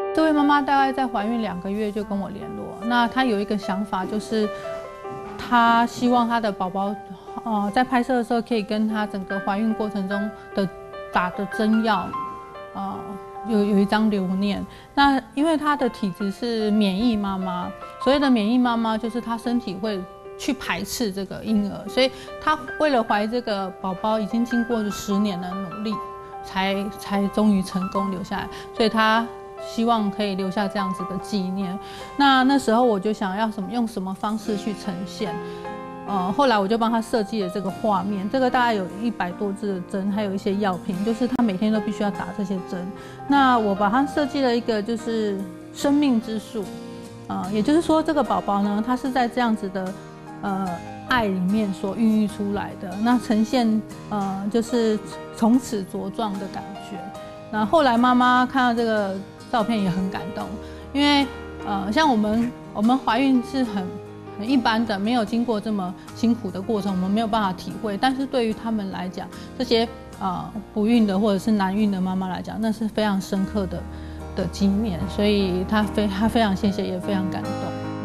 这位妈妈大概在怀孕2个月就跟我联络，那她有一个想法，就是她希望她的宝宝，在拍摄的时候可以跟她整个怀孕过程中的打的针药，有一张留念。那因为她的体质是免疫妈妈，所谓的免疫妈妈就是她身体会去排斥这个婴儿，所以她为了怀这个宝宝，已经经过了10年的努力，才终于成功留下来，所以她希望可以留下这样子的纪念。那时候我就想要用什么方式去呈现，后来我就帮他设计了这个画面，这个大概有100多支的针，还有一些药品，就是他每天都必须要打这些针。那我把它设计了一个就是生命之树，也就是说这个宝宝呢，他是在这样子的爱里面所孕育出来的，那呈现就是从此茁壮的感觉。那后来妈妈看到这个照片也很感动，因为像我们怀孕是很一般的，没有经过这么辛苦的过程，我们没有办法体会。但是对于他们来讲，这些不孕的或者是难孕的妈妈来讲，那是非常深刻的纪念，所以她非常谢谢，也非常感动。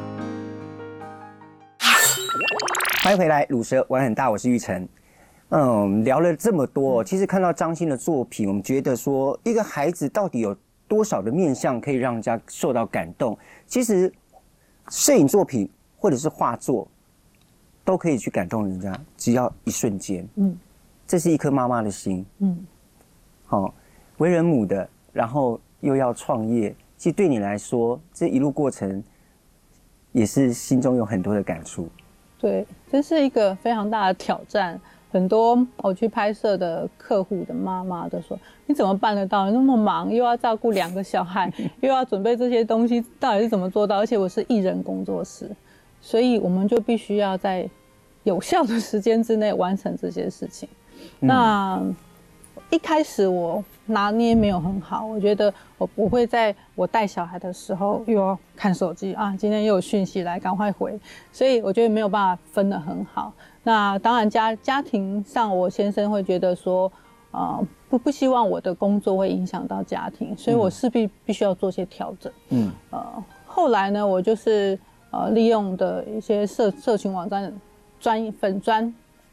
欢迎回来，乳蛇玩很大，我是玉成。聊了这么多，其实看到张欣的作品，我们觉得说一个孩子到底有多少的面向可以让人家受到感动？其实摄影作品或者是画作都可以去感动人家，只要一瞬间。这是一颗妈妈的心。好，为人母的，然后又要创业，其实对你来说，这一路过程也是心中有很多的感触。 对，这是一个非常大的挑战。很多我去拍摄的客户的妈妈都说：“你怎么办得到？你那么忙，又要照顾2个小孩，又要准备这些东西，到底是怎么做到？而且我是1人工作室，所以我们就必须要在有效的时间之内完成这些事情。那一开始我拿捏没有很好，我觉得我会在我带小孩的时候又要看手机啊，今天又有讯息来，赶快回，所以我觉得没有办法分得很好。那当然家庭上，我先生会觉得说，不希望我的工作会影响到家庭，所以我势必须要做些调整。后来呢，我就是利用的一些社群网站粉专，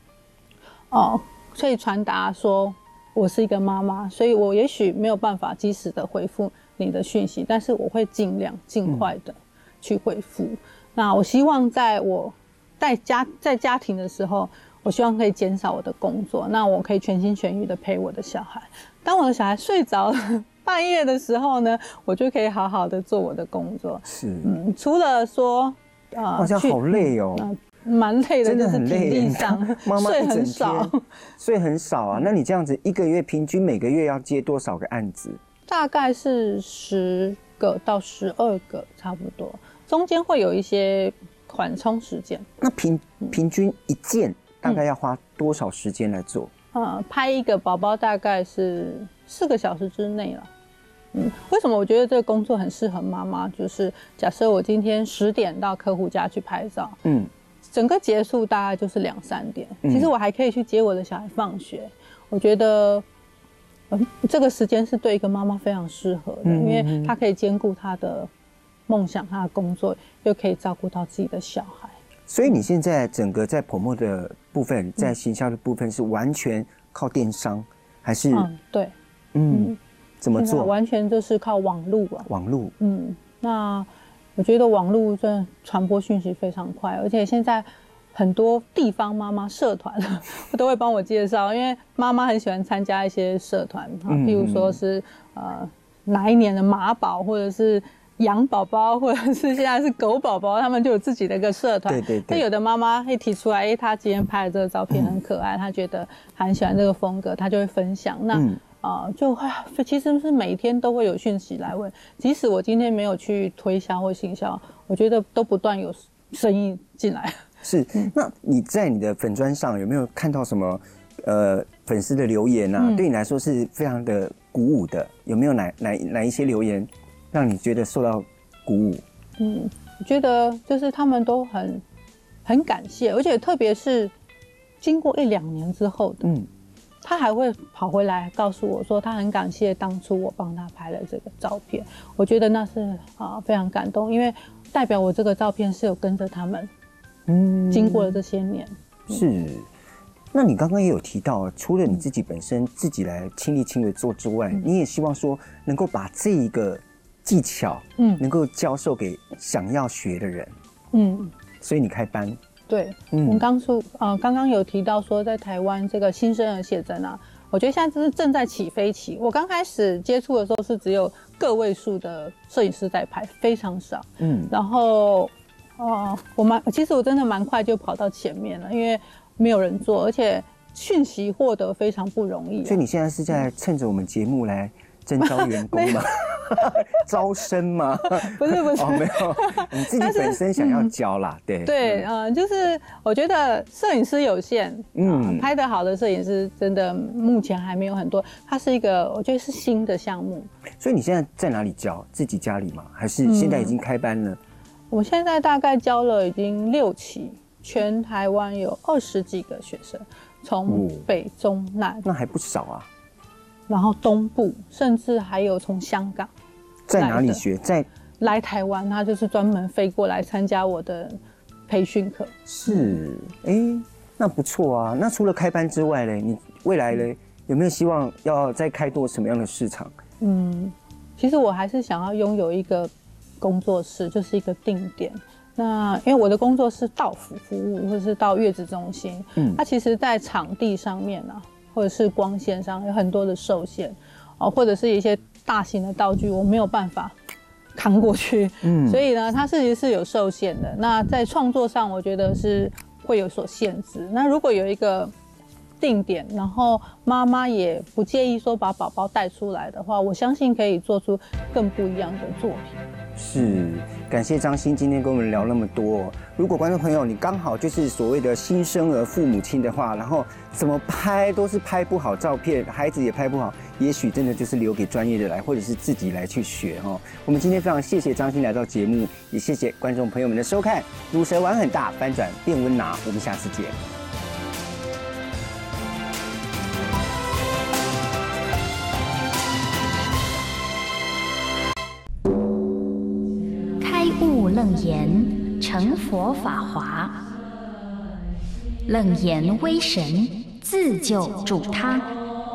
可以传达说我是一个妈妈，所以我也许没有办法及时的回复你的讯息，但是我会尽快的去回复。那我希望在我在家庭的时候，我希望可以减少我的工作，那我可以全心全意的陪我的小孩。当我的小孩睡着了半夜的时候呢，我就可以好好的做我的工作。除了说好像好累哦。 蛮累的， 真的很累， 就是体力上妈妈睡很少， 睡很少啊。那你这样子1个月平均每个月要接多少个案子？大概是10个到12个差不多，中间会有一些缓冲时间。 那平均一件大概要花多少时间来做？ 拍一个宝宝大概是4个小时之内了。为什么我觉得这个工作很适合妈妈？就是假设我今天10点到客户家去拍照，整个结束大概就是2、3点。其实我还可以去接我的小孩放学。我觉得，这个时间是对一个妈妈非常适合的，因为她可以兼顾她的梦想、她的工作，又可以照顾到自己的小孩。 所以你现在整个在 promote 的部分，在行销的部分是完全靠电商，还是？ 对。 怎么做？ 完全就是靠网路啊。 网路。 那我觉得网络真的传播讯息非常快，而且现在很多地方妈妈社团都会帮我介绍，因为妈妈很喜欢参加一些社团，譬如说是哪一年的马宝，或者是羊宝宝，或者是现在是狗宝宝，他们就有自己的一个社团。对。那有的妈妈会提出来，她今天拍的这个照片很可爱，她觉得很喜欢这个风格，她就会分享。那其实是每天都会有讯息来问，即使我今天没有去推销或行销，我觉得都不断有生意进来。 是，那你在你的粉专上有没有看到什么粉丝的留言啊？对你来说是非常的鼓舞的，有没有哪一些留言让你觉得受到鼓舞？ 我觉得就是他们都很感谢，而且特别是经过1、2年之后的。 他还会跑回来告诉我说，他很感谢当初我帮他拍了这个照片。我觉得那是非常感动，因为代表我这个照片是有跟着他们，经过了这些年。 是。那你刚刚也有提到，除了你自己本身自己来亲力亲为做之外，你也希望说能够把这一个技巧，能够教授给想要学的人，所以你开班。 对，我们刚刚有提到说，在台湾这个新生儿写真啊，我觉得现在就是正在起飞期。我刚开始接触的时候是只有个位数的摄影师在拍，非常少。然后其实我真的蛮快就跑到前面了，因为没有人做，而且讯息获得非常不容易。 所以你现在是在趁着我们节目来征招员工吗？招生吗？ 不是哦，没有，你自己本身想要教啦，对对，就是我觉得摄影师有限，拍得好的摄影师真的目前还没有很多，它是一个我觉得是新的项目。 所以你现在在哪里教？自己家里吗？还是现在已经开班了？ 我现在大概教了已经6期，全台湾有20几个学生，从北中南， 那还不少啊。 然后东部，甚至还有从香港。 在哪里学？ 来台湾，他就是专门飞过来参加我的培训课。 是，那不错啊。那除了开班之外嘞，你未来嘞有没有希望要再开拓什么样的市场？ 其实我还是想要拥有一个工作室，就是一个定点。那因为我的工作是到府服务，或者是到月子中心，它其实在场地上面啊，或者是光线上有很多的受限，或者是一些大型的道具我没有办法扛过去，所以呢，它其实是有受限的。那在创作上，我觉得是会有所限制。那如果有一个定点，然后妈妈也不介意说把宝宝带出来的话，我相信可以做出更不一样的作品。 是，感谢张欣今天跟我们聊那么多。如果观众朋友你刚好就是所谓的新生儿父母亲的话，然后怎么拍都是拍不好照片，孩子也拍不好，也许真的就是留给专业的来，或者是自己来去学哦。我们今天非常谢谢张欣来到节目，也谢谢观众朋友们的收看。乳蛇玩很大，翻转变温拿，我们下次见。 楞严成佛法华，楞严威神自救主他。